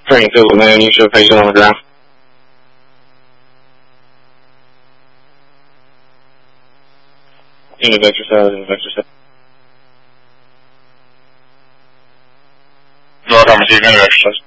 Train tyłu najoniczego zielonego. Vector 7, Vector 7. No, tam jest jeden Vector.